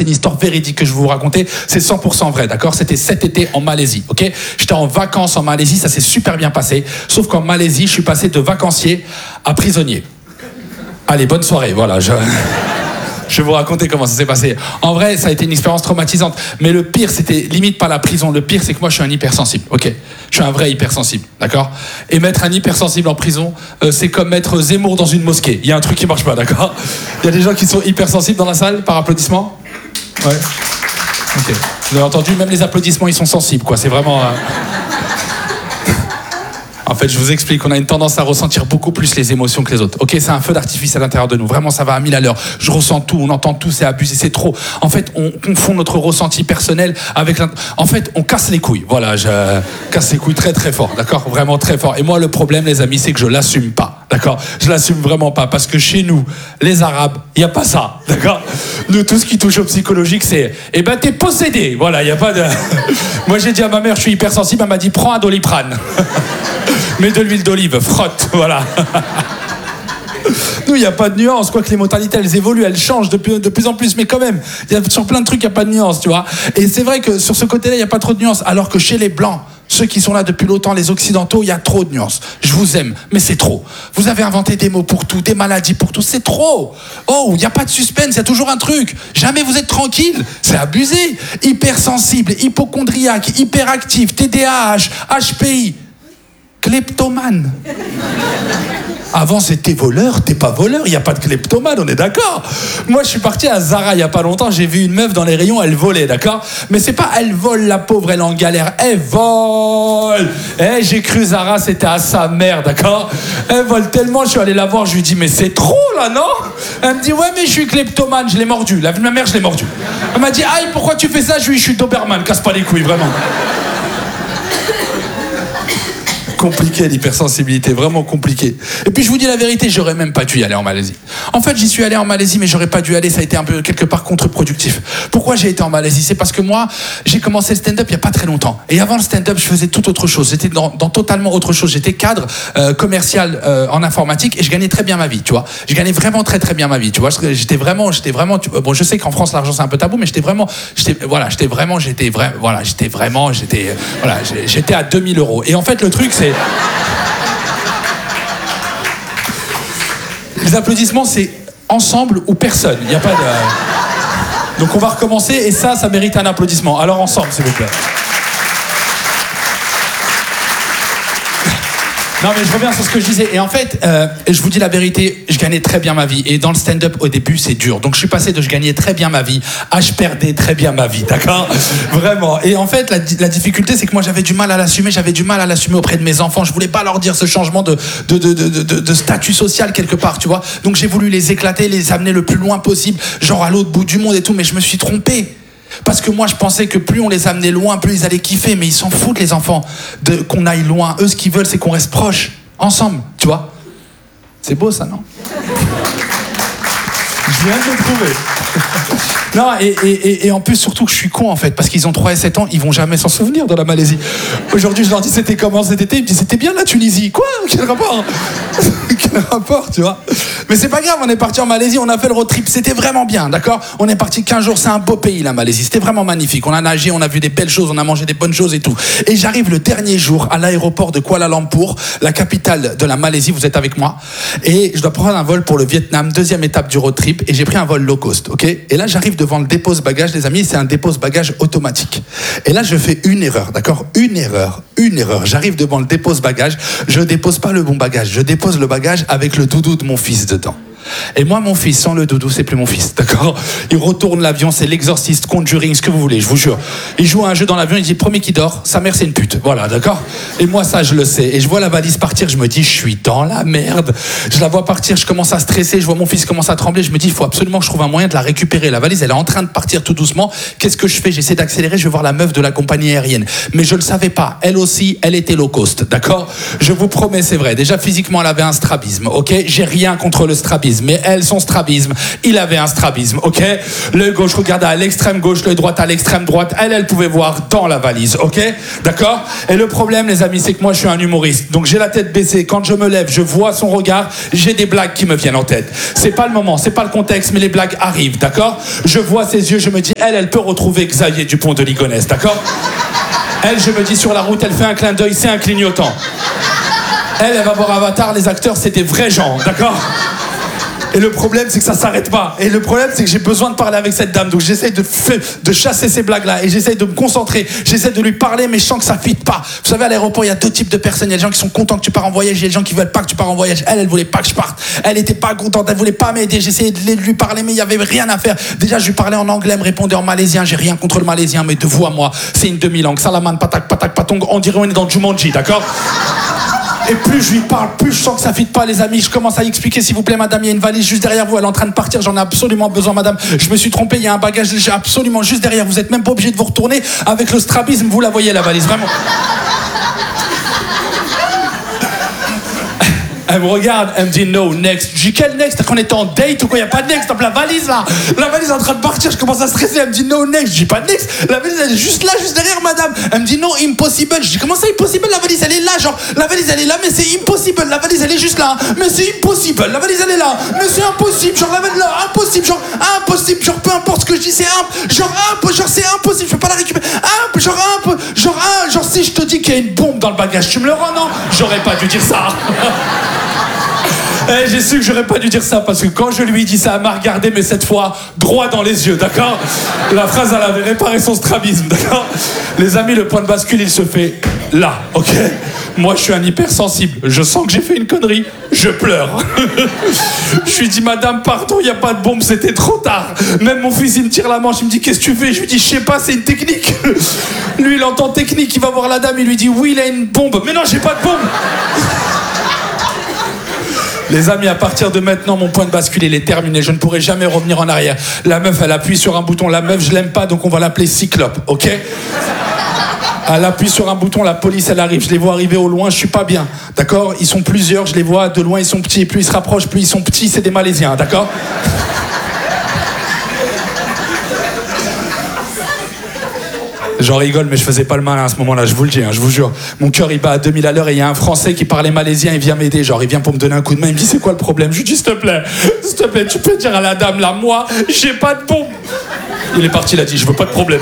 c'est une histoire véridique que je vais vous raconter. C'est 100% vrai, d'accord? C'était cet été en Malaisie, ok? J'étais en vacances en Malaisie, ça s'est super bien passé. Sauf qu'en Malaisie, je suis passé de vacancier à prisonnier. Allez, bonne soirée, voilà. Je vais vous raconter comment ça s'est passé. En vrai, ça a été une expérience traumatisante. Mais le pire, c'était limite pas la prison. Le pire, c'est que moi, je suis un hypersensible. Ok, je suis un vrai hypersensible, d'accord? Et mettre un hypersensible en prison, c'est comme mettre Zemmour dans une mosquée. Il y a un truc qui marche pas, d'accord? Il y a des gens qui sont hypersensibles dans la salle, par applaudissement? Ouais. Ok. Vous avez entendu, même les applaudissements, ils sont sensibles, quoi. C'est vraiment... En fait, je vous explique, on a une tendance à ressentir beaucoup plus les émotions que les autres. Ok, c'est un feu d'artifice à l'intérieur de nous. Vraiment, ça va à 1000 à l'heure. Je ressens tout, on entend tout, c'est abusé, c'est trop. En fait, on confond notre ressenti personnel avec... En fait, on casse les couilles. Voilà, je casse les couilles très très fort, d'accord? Vraiment très fort. Et moi, le problème, les amis, c'est que je l'assume pas, d'accord? Je l'assume vraiment pas, parce que chez nous, les Arabes, il n'y a pas ça, d'accord? Nous, tout ce qui touche au psychologique, c'est... Eh ben, t'es possédé. Voilà, il n'y a pas de... Moi, j'ai dit à ma mère, je suis hypersensible, elle m'a dit, prends un Doliprane. Mets de l'huile d'olive, frotte, voilà. Nous, il n'y a pas de nuance, quoique les mentalités, elles évoluent, elles changent de plus en plus, mais quand même, sur plein de trucs, il n'y a pas de nuance, tu vois. Et c'est vrai que sur ce côté-là, il n'y a pas trop de nuance, alors que chez les Blancs, ceux qui sont là depuis longtemps, les Occidentaux, il y a trop de nuances. Je vous aime, mais c'est trop. Vous avez inventé des mots pour tout, des maladies pour tout, c'est trop. Oh, il n'y a pas de suspense, il y a toujours un truc. Jamais vous êtes tranquille, c'est abusé. Hypersensible, hypochondriaque, hyperactif, TDAH, HPI. Kleptomane. Avant, c'était voleur, t'es pas voleur, il n'y a pas de kleptomane, on est d'accord? Moi, je suis parti à Zara il n'y a pas longtemps, j'ai vu une meuf dans les rayons, elle volait, d'accord? Mais c'est pas elle vole, la pauvre, elle est en galère, elle vole. J'ai cru Zara, c'était à sa mère, d'accord? Elle vole tellement, je suis allé la voir, je lui dis, mais c'est trop là, non? Elle me dit, ouais, mais je suis kleptomane, je l'ai mordu. La vie de ma mère, je l'ai mordu. Elle m'a dit, aïe, pourquoi tu fais ça? Je lui dis, je suis Doberman, casse pas les couilles, vraiment. Compliqué l'hypersensibilité, vraiment compliqué. Et puis je vous dis la vérité, j'aurais même pas dû y aller en Malaisie. En fait, j'y suis allé en Malaisie, mais j'aurais pas dû aller, ça a été un peu quelque part contre-productif. Pourquoi j'ai été en Malaisie? C'est parce que moi, j'ai commencé le stand-up il y a pas très longtemps. Et avant le stand-up, je faisais tout autre chose. J'étais dans totalement autre chose. J'étais cadre commercial en informatique et je gagnais très bien ma vie, tu vois. Je gagnais vraiment très très bien ma vie, tu vois. J'étais vraiment, bon, je sais qu'en France l'argent c'est un peu tabou, mais j'étais à 2000 €. Et en fait, le truc c'est les applaudissements, c'est ensemble ou personne. Il n'y a pas de... Donc on va recommencer et ça mérite un applaudissement. Alors ensemble, s'il vous plaît. Non mais je reviens sur ce que je disais. Et en fait, je vous dis la vérité, je gagnais très bien ma vie. Et dans le stand-up, au début, c'est dur. Donc je suis passé de je gagnais très bien ma vie à je perdais très bien ma vie, d'accord? Vraiment. Et en fait, la difficulté, c'est que moi, j'avais du mal à l'assumer. J'avais du mal à l'assumer auprès de mes enfants. Je voulais pas leur dire ce changement de statut social quelque part, tu vois. Donc j'ai voulu les éclater, les amener le plus loin possible, genre à l'autre bout du monde et tout. Mais je me suis trompé. Parce que moi, je pensais que plus on les amenait loin, plus ils allaient kiffer. Mais ils s'en foutent, les enfants, qu'on aille loin. Eux, ce qu'ils veulent, c'est qu'on reste proches, ensemble, tu vois. C'est beau, ça, non? Je viens de le trouver. Non, et en plus, surtout que je suis con, en fait, parce qu'ils ont 3 et 7 ans, ils vont jamais s'en souvenir de la Malaisie. Aujourd'hui, je leur dis, c'était comment cet été? Ils me disent, c'était bien la Tunisie. Quoi? Quel rapport? Quel rapport, tu vois? Mais c'est pas grave, on est parti en Malaisie, on a fait le road trip, c'était vraiment bien, d'accord? On est parti 15 jours, c'est un beau pays, la Malaisie, c'était vraiment magnifique. On a nagé, on a vu des belles choses, on a mangé des bonnes choses et tout. Et j'arrive le dernier jour à l'aéroport de Kuala Lumpur, la capitale de la Malaisie, vous êtes avec moi? Et je dois prendre un vol pour le Vietnam, 2e étape du road trip, et j'ai pris un vol low cost, ok? Et là, j'arrive devant le dépose-bagages, les amis, c'est un dépose-bagages automatique. Et là, je fais une erreur, d'accord? Une erreur. J'arrive devant le dépose-bagages, je dépose pas le bon bagage, je dépose le bagage avec le doudou de mon fils dedans. Et moi, mon fils, sans le doudou, c'est plus mon fils, d'accord? Il retourne l'avion, c'est l'exorciste, Conjuring, ce que vous voulez, je vous jure. Il joue à un jeu dans l'avion, il dit, premier qui dort, sa mère c'est une pute, voilà, d'accord? Et moi, ça, je le sais. Et je vois la valise partir, je me dis, je suis dans la merde. Je la vois partir, je commence à stresser, je vois mon fils commencer à trembler, je me dis, il faut absolument que je trouve un moyen de la récupérer. La valise, elle est en train de partir tout doucement. Qu'est-ce que je fais? J'essaie d'accélérer, je vais voir la meuf de la compagnie aérienne. Mais je le savais pas, elle aussi, elle était low cost, d'accord? Je vous promets, c'est vrai. Déjà, physiquement, elle avait un strabisme, ok? J'ai rien contre le strabisme. strabisme. Mais elle, son strabisme, il avait un strabisme, ok? L'œil gauche regardait à l'extrême gauche, l'œil droit à l'extrême droite. Elle pouvait voir dans la valise, ok? D'accord? Et le problème, les amis, c'est que moi, je suis un humoriste. Donc j'ai la tête baissée. Quand je me lève, je vois son regard, j'ai des blagues qui me viennent en tête. C'est pas le moment, c'est pas le contexte, mais les blagues arrivent, d'accord? Je vois ses yeux, je me dis, elle peut retrouver Xavier Dupont de Ligonnès, d'accord? Elle, je me dis, sur la route, elle fait un clin d'œil, c'est un clignotant. Elle va voir Avatar, les acteurs, c'est des vrais gens, d'accord? Et le problème, c'est que ça s'arrête pas. Et le problème, c'est que j'ai besoin de parler avec cette dame. Donc j'essaie de chasser ces blagues-là. Et j'essaie de me concentrer. J'essaie de lui parler, mais je sens que ça fit pas. Vous savez, à l'aéroport, il y a deux types de personnes. Il y a des gens qui sont contents que tu pars en voyage. Il y a des gens qui veulent pas que tu pars en voyage. Elle voulait pas que je parte. Elle était pas contente. Elle voulait pas m'aider. J'essayais de lui parler, mais il y avait rien à faire. Déjà, je lui parlais en anglais. Elle me répondait en malaisien. J'ai rien contre le malaisien, mais de vous à moi, c'est une demi-langue. Salaman, patak, patak, patong. On dirait on est dans Jumanji, d'accord? Et plus je lui parle, plus je sens que ça fit pas, les amis. Je commence à lui expliquer, s'il vous plaît, madame, il y a une valise juste derrière vous, elle est en train de partir, j'en ai absolument besoin, madame. Je me suis trompé, il y a un bagage léger absolument juste derrière. Vous êtes même pas obligé de vous retourner. Avec le strabisme, vous la voyez, la valise, vraiment. Elle me regarde, elle me dit no, next. Je dis quel next? Qu'on était en date ou quoi? Il n'y a pas de next, la valise là. La valise est en train de partir, je commence à stresser. Elle me dit no, next. Je dis pas de next. La valise elle est juste là, juste derrière madame. Elle me dit no, impossible. Je dis comment ça impossible? La valise elle est là, genre la valise elle est là, mais c'est impossible. La valise elle est juste là, mais c'est impossible. La valise elle est là, mais c'est impossible. Genre la valise là, impossible. Genre impossible. Genre peu importe ce que je dis, c'est genre c'est impossible. Je peux pas la récupérer. Genre si je te dis qu'il y a une bombe dans le bagage, tu me le rends, non? J'aurais pas dû dire ça. J'ai su que j'aurais pas dû dire ça parce que quand je lui ai dit ça, elle m'a regardé, mais cette fois droit dans les yeux, d'accord? La phrase, elle avait réparé son strabisme, d'accord? Les amis, le point de bascule, il se fait là, ok? Moi, je suis un hypersensible. Je sens que j'ai fait une connerie. Je pleure. Je lui dis, madame, pardon, il n'y a pas de bombe, c'était trop tard. Même mon fils, il me tire la manche, il me dit, qu'est-ce que tu fais? Je lui dis, je sais pas, c'est une technique. Lui, il entend technique, il va voir la dame, il lui dit, oui, il a une bombe. Mais non, j'ai pas de bombe. Les amis, à partir de maintenant, mon point de bascule, il est terminé. Je ne pourrai jamais revenir en arrière. La meuf, elle appuie sur un bouton. La meuf, je l'aime pas, donc on va l'appeler Cyclope, ok? Elle appuie sur un bouton, la police, elle arrive. Je les vois arriver au loin, je suis pas bien, d'accord? Ils sont plusieurs, je les vois de loin, ils sont petits. Plus ils se rapprochent, plus ils sont petits, c'est des Malaisiens, d'accord? J'en rigole, mais je faisais pas le malin à ce moment-là, je vous le dis, je vous jure. Mon cœur, il bat à 2000 à l'heure et il y a un Français qui parlait malaisien, il vient m'aider, genre il vient pour me donner un coup de main, il me dit c'est quoi le problème? Je lui dis s'il te plaît, tu peux dire à la dame là, moi, j'ai pas de bombe. Il est parti, il a dit, je veux pas de problème.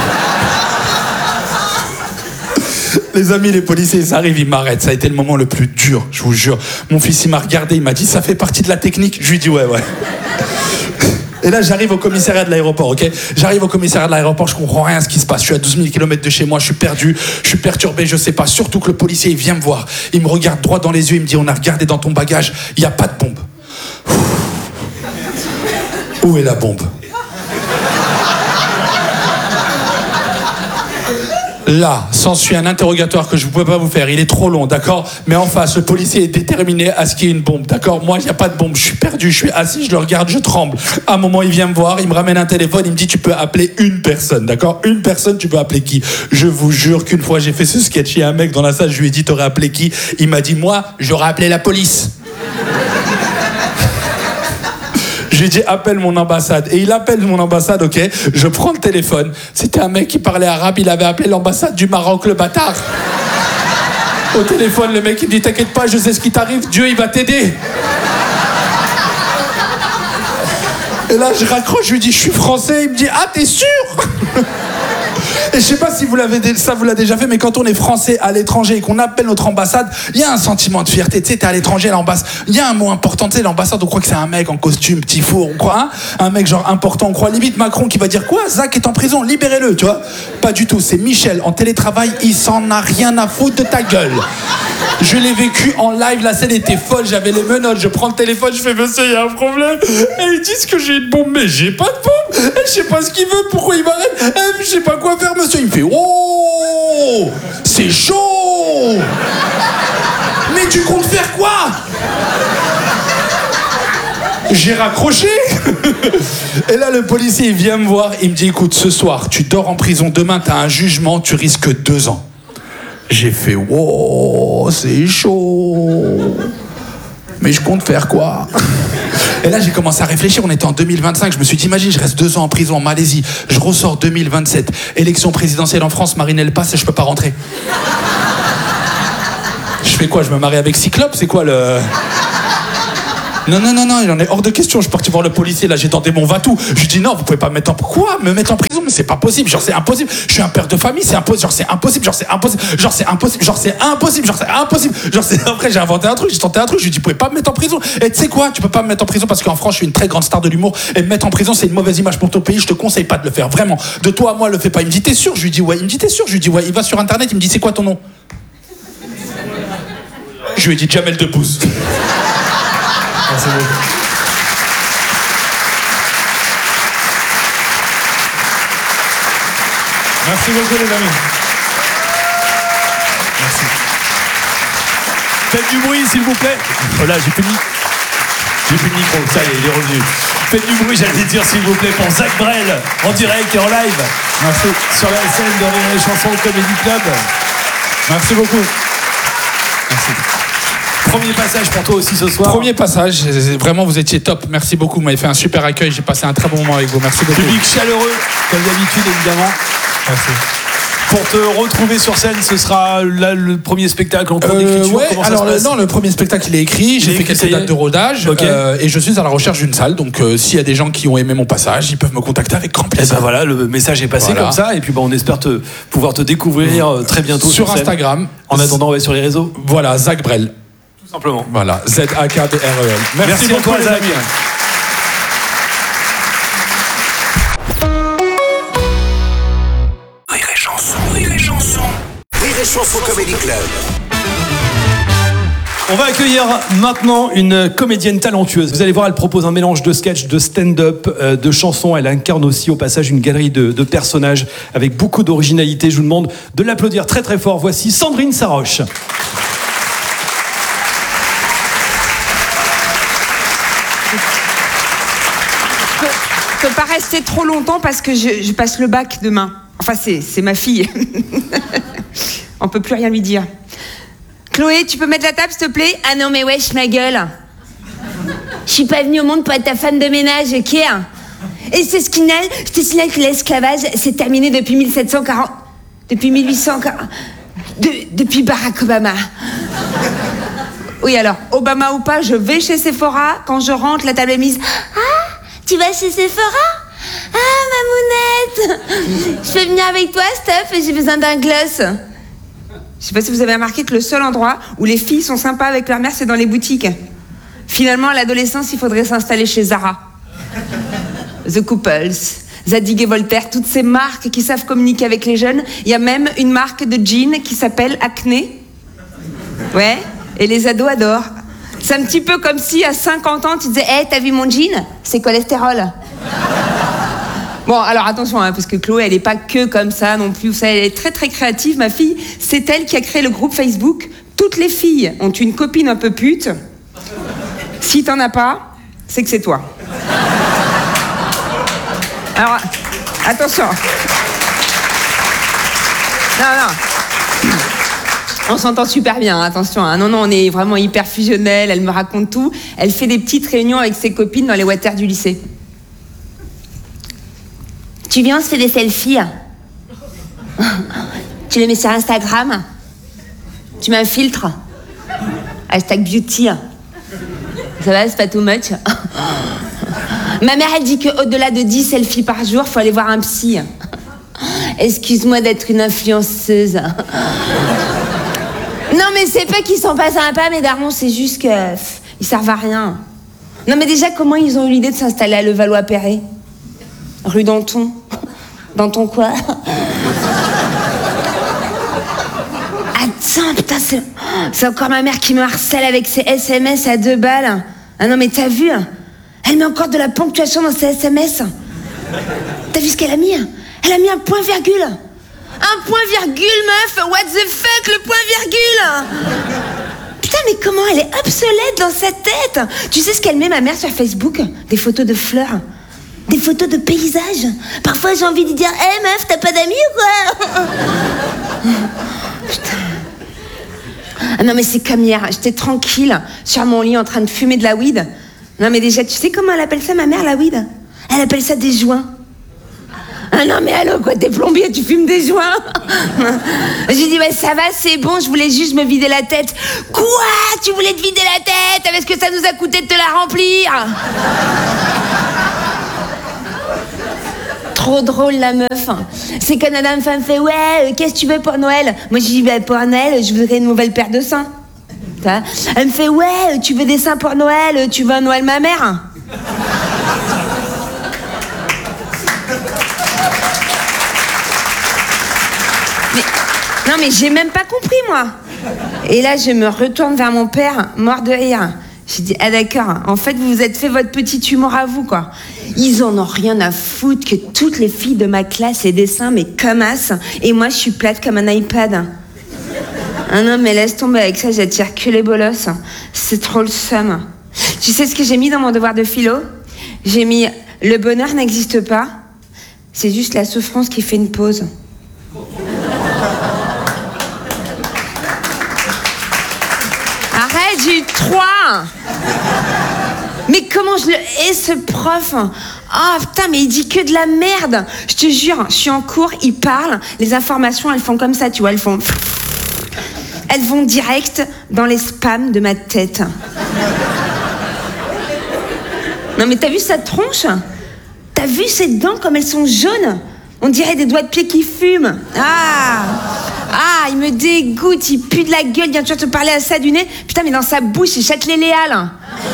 Les amis, les policiers, ils arrivent, ils m'arrêtent. Ça a été le moment le plus dur, je vous jure. Mon fils, il m'a regardé, il m'a dit, ça fait partie de la technique? Je lui dis, ouais. Et là, j'arrive au commissariat de l'aéroport, ok? J'arrive au commissariat de l'aéroport, je comprends rien à ce qui se passe. Je suis à 12 000 km de chez moi, je suis perdu, je suis perturbé, je sais pas. Surtout que le policier, il vient me voir. Il me regarde droit dans les yeux, il me dit, on a regardé dans ton bagage, il n'y a pas de bombe. Où est la bombe? Là, s'ensuit un interrogatoire que je ne pouvais pas vous faire. Il est trop long, d'accord? Mais en face, le policier est déterminé à ce qu'il y ait une bombe, d'accord? Moi, il n'y a pas de bombe. Je suis perdu, je suis assis, je le regarde, je tremble. À un moment, il vient me voir, il me ramène un téléphone, il me dit, tu peux appeler une personne, d'accord? Une personne, tu peux appeler qui? Je vous jure qu'une fois, j'ai fait ce sketch. Il y a un mec dans la salle, je lui ai dit, t'aurais appelé qui? Il m'a dit, moi, j'aurais appelé la police. Je lui ai dit, appelle mon ambassade. Et il appelle mon ambassade, ok? Je prends le téléphone. C'était un mec qui parlait arabe, il avait appelé l'ambassade du Maroc, le bâtard. Au téléphone, le mec, il me dit, t'inquiète pas, je sais ce qui t'arrive, Dieu, il va t'aider. Et là, je raccroche, je lui dis, je suis français. Il me dit, ah, t'es sûr? Et je sais pas si vous l'avez déjà fait, mais quand on est français à l'étranger et qu'on appelle notre ambassade, il y a un sentiment de fierté. Tu sais, t'es à l'étranger, l'ambassade. Il y a un mot important, tu sais, l'ambassade, on croit que c'est un mec en costume, petit four, on croit, hein, un mec genre important, on croit limite Macron qui va dire quoi? Zach est en prison, libérez-le, tu vois? Pas du tout, c'est Michel en télétravail, il s'en a rien à foutre de ta gueule. Je l'ai vécu en live, la scène était folle, j'avais les menottes, je prends le téléphone, je fais monsieur, il y a un problème. Et ils disent que j'ai une bombe, mais j'ai pas de bombe. Et je sais pas ce qu'il veut, pourquoi il m'arrête. Je sais pas quoi faire, monsieur. Il me fait oh, c'est chaud. Mais tu comptes faire quoi? J'ai raccroché. Et là, le policier, il vient me voir, il me dit écoute, ce soir, tu dors en prison, demain, t'as un jugement, tu risques 2 ans. J'ai fait wow, c'est chaud. Mais je compte faire quoi? Et là, j'ai commencé à réfléchir. On était en 2025. Je me suis dit, imagine, je reste 2 ans en prison en Malaisie. Je ressors 2027. Élection présidentielle en France. Marine, elle passe et je peux pas rentrer. Je fais quoi? Je me marie avec Cyclope? C'est quoi le... Non, il en est hors de question. Je suis parti voir le policier, là, j'ai tenté mon va-tout. Je lui dis non, vous pouvez pas me mettre en... Quoi? Me mettre en prison? Mais c'est pas possible, genre c'est impossible. Je suis un père de famille, c'est impossible. Genre c'est impossible, genre c'est impossible. Genre c'est impossible, genre c'est impossible, genre c'est impossible. Genre c'est... Après j'ai inventé un truc, j'ai tenté un truc, je lui dis, vous pouvez pas me mettre en prison. Et tu sais quoi? Tu peux pas me mettre en prison parce qu'en France, je suis une très grande star de l'humour. Et me mettre en prison, c'est une mauvaise image pour ton pays. Je te conseille pas de le faire, vraiment. De toi à moi, le fais pas. Il me dit, t'es sûr? Je lui dis, ouais. Il me dit, t'es sûr? Je lui dis, ouais. Il va sur internet, il me dit, c'est quoi ton nom? Je lui ai dit, Jamel Debbouze. Merci beaucoup. Merci beaucoup les amis. Merci. Faites du bruit s'il vous plaît. Oh là, j'ai plus de micro, ça y est, il est revenu. Faites du bruit, j'allais dire s'il vous plaît, pour Zach Brel, en direct et en live. Merci. Sur la scène de Rire et Chanson Comedy Club. Merci beaucoup. Merci. Premier passage pour toi aussi ce soir. Premier passage, vraiment vous étiez top. Merci beaucoup, vous m'avez fait un super accueil. J'ai passé un très bon moment avec vous. Merci beaucoup. Public chaleureux, comme d'habitude évidemment. Merci. Pour te retrouver sur scène, ce sera là le premier spectacle en cours d'écriture. Ouais, alors non, le premier spectacle il est écrit. J'ai fait quelques dates de rodage et je suis à la recherche d'une salle. Donc s'il y a des gens qui ont aimé mon passage, ils peuvent me contacter avec grand plaisir. Et ben voilà, le message est passé comme ça. Et puis on espère pouvoir te découvrir très bientôt sur Instagram. En attendant, on va sur les réseaux. Voilà, Zach Brel. Tout simplement. Voilà, Z-A-K-B-R-E-L. Merci beaucoup les amis. Rire et Chanson Comedy Club. On va accueillir maintenant une comédienne talentueuse. Vous allez voir, elle propose un mélange de sketch, de stand-up, de chansons. Elle incarne aussi au passage une galerie de personnages avec beaucoup d'originalité. Je vous demande de l'applaudir très très fort. Voici Sandrine Saroche. Je peux pas rester trop longtemps parce que je passe le bac demain. Enfin, c'est ma fille. On peut plus rien lui dire. Chloé, tu peux mettre la table, s'il te plaît? Ah non, mais wesh, ma gueule. Je suis pas venue au monde pour être ta femme de ménage, ok? Et je te signale que l'esclavage s'est terminé depuis 1740... Depuis 1840... Depuis Barack Obama. Oui, alors, Obama ou pas, je vais chez Sephora. Quand je rentre, la table est mise. Ah, tu vas chez Sephora? Ah, mamounette! Je peux venir avec toi, Steph? J'ai besoin d'un gloss. Je sais pas si vous avez remarqué que le seul endroit où les filles sont sympas avec leur mère, c'est dans les boutiques. Finalement, à l'adolescence, il faudrait s'installer chez Zara. The Couples, Zadig et Voltaire, toutes ces marques qui savent communiquer avec les jeunes. Il y a même une marque de jeans qui s'appelle Acné. Ouais, et les ados adorent. C'est un petit peu comme si à 50 ans, tu disais « Hey, t'as vu mon jean? C'est cholestérol. » Bon, alors attention, parce que Chloé, elle n'est pas que comme ça non plus. Vous savez, elle est très très créative, ma fille. C'est elle qui a créé le groupe Facebook. Toutes les filles ont une copine un peu pute. Si t'en as pas, c'est que c'est toi. Alors, attention. Non. On s'entend super bien, attention. Non, on est vraiment hyper fusionnels. Elle me raconte tout. Elle fait des petites réunions avec ses copines dans les water du lycée. Tu viens, on se fait des selfies. Tu les mets sur Instagram. Tu mets un filtre. #beauty. Ça va, c'est pas too much. Ma mère, elle dit qu'au-delà de 10 selfies par jour, faut aller voir un psy. Excuse-moi d'être une influenceuse. Non, mais c'est pas qu'ils sont pas sympas, mes darons, c'est juste que ils servent à rien. Non, mais déjà, comment ils ont eu l'idée de s'installer à Levallois-Perret? Rue Danton. Danton quoi? Attends, putain, c'est encore ma mère qui me harcèle avec ses SMS à 2 balles. Ah non, mais t'as vu? Elle met encore de la ponctuation dans ses SMS. T'as vu ce qu'elle a mis? Elle a mis un point virgule. Un point virgule, meuf. What the fuck, le point virgule? Putain, mais comment elle est obsolète dans sa tête? Tu sais ce qu'elle met, ma mère, sur Facebook? Des photos de fleurs. Des photos de paysages. Parfois, j'ai envie de dire « Hey, meuf, t'as pas d'amis ou quoi ?» Putain. Ah non mais c'est comme hier, j'étais tranquille sur mon lit en train de fumer de la weed. Non mais déjà, tu sais comment elle appelle ça ma mère, la weed? Elle appelle ça des joints. Ah non mais allô quoi, t'es plombier, tu fumes des joints? J'ai dit ouais ça va, c'est bon, je voulais juste me vider la tête. Quoi? Tu voulais te vider la tête? Avec ce que ça nous a coûté de te la remplir? Trop drôle la meuf. C'est quand la dame femme fait ouais, qu'est-ce que tu veux pour Noël? Moi je dis bah pour Noël, je voudrais une nouvelle paire de seins. Elle me fait ouais, tu veux des seins pour Noël? Tu veux un Noël ma mère? Non mais j'ai même pas compris moi. Et là je me retourne vers mon père, mort de rire. J'ai dit ah d'accord, en fait vous vous êtes fait votre petit humour à vous quoi. Ils en ont rien à foutre que toutes les filles de ma classe aient des seins mais comme as, et moi je suis plate comme un iPad. Ah non mais laisse tomber, avec ça j'attire que les bolosses. C'est trop le seum. Tu sais ce que j'ai mis dans mon devoir de philo? J'ai mis le bonheur n'existe pas, c'est juste la souffrance qui fait une pause. Arrête, j'ai eu 3. Mais comment je le hais ce prof? Ah putain, mais il dit que de la merde. Je te jure, je suis en cours, il parle, les informations elles font comme ça, tu vois, elles vont direct dans les spams de ma tête. Non mais t'as vu sa tronche? T'as vu ses dents comme elles sont jaunes? On dirait des doigts de pied qui fument. Ah, il me dégoûte, il pue de la gueule, viens tu vas te parler à ça du nez. Putain, mais dans sa bouche, il Châtelet-Léal.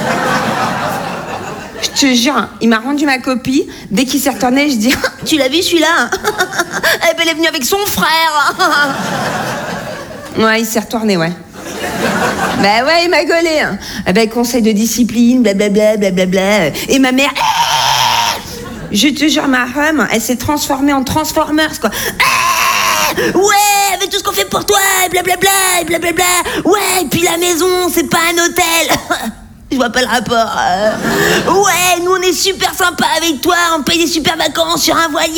Je te jure, il m'a rendu ma copie. Dès qu'il s'est retourné, je dis tu l'as vu celui-là? Elle est venue avec son frère. Ouais, il s'est retourné, ouais. Bah ouais, il m'a gaulé. Ah bah, conseil de discipline, blablabla, blablabla. Et ma mère... Je te jure, ma rhum, elle s'est transformée en Transformers, quoi. Ouais, avec tout ce qu'on fait pour toi, et blablabla, et blablabla. Ouais, et puis la maison, c'est pas un hôtel. Je vois pas le rapport. Ouais, nous on est super sympa avec toi, on paye des super vacances sur un voilier.